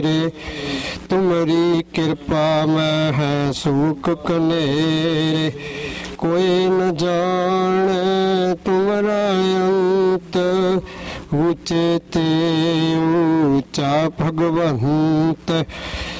तुम्हारी कृपा में है सुख कनेरे। कोई न जाने तुम्हारा अंत, ऊंचे ते ऊंचा भगवंत।